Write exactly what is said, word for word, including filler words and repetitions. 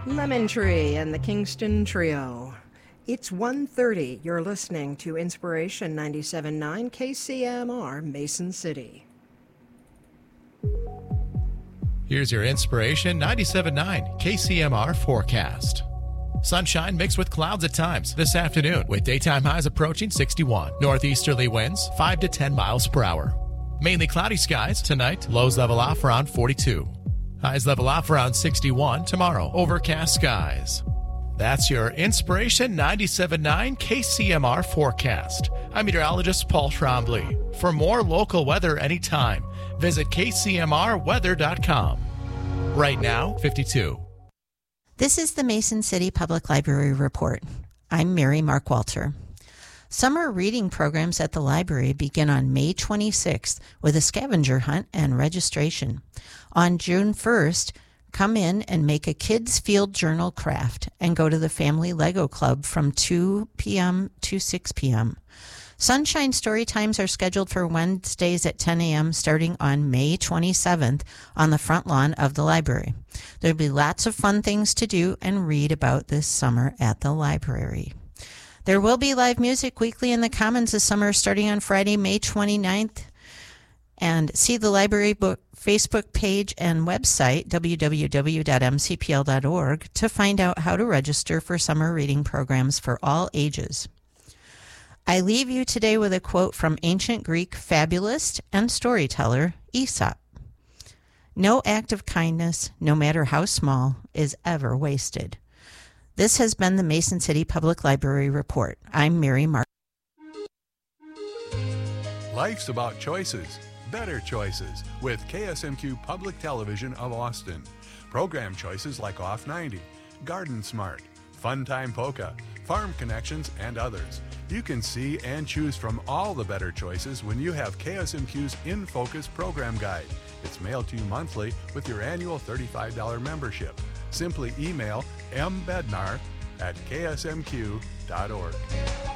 Lemon Tree and the Kingston Trio. It's one thirty. You're listening to Inspiration ninety-seven point nine K C M R, Mason City. Here's your Inspiration ninety-seven point nine K C M R forecast. Sunshine mixed with clouds at times this afternoon, with daytime highs approaching sixty-one. Northeasterly winds five to ten miles per hour. Mainly cloudy skies tonight. Lows level off around forty-two. Highs level off around sixty-one tomorrow. Overcast skies. That's your Inspiration ninety-seven point nine K C M R forecast. I'm meteorologist Paul Trombley. For more local weather anytime, visit K C M R weather dot com. Right now, fifty-two. This is the Mason City Public Library Report. I'm Mary Mark Walter. Summer reading programs at the library begin on May twenty-sixth with a scavenger hunt and registration. On June first, come in and make a kids' field journal craft and go to the Family Lego Club from two p.m. to six p.m. Sunshine story times are scheduled for Wednesdays at ten a.m. starting on May twenty-seventh on the front lawn of the library. There'll be lots of fun things to do and read about this summer at the library. There will be live music weekly in the Commons this summer starting on Friday, May twenty-ninth. And see the library book Facebook page and website, w w w dot m c p l dot org, to find out how to register for summer reading programs for all ages. I leave you today with a quote from ancient Greek fabulist and storyteller Aesop. No act of kindness, no matter how small, is ever wasted. This has been the Mason City Public Library Report. I'm Mary Mark. Life's about choices, better choices, with K S M Q Public Television of Austin. Program choices like Off ninety, Garden Smart, Fun Time Polka, Farm Connections, and others. You can see and choose from all the better choices when you have K S M Q's In Focus program guide. It's mailed to you monthly with your annual thirty-five dollars membership. Simply email m bednar at k s m q dot org.